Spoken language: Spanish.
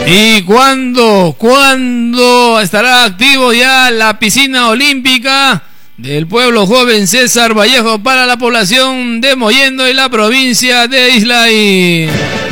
¿Y cuándo estará activo ya la piscina olímpica del pueblo joven César Vallejo para la población de Mollendo y la provincia de Islay?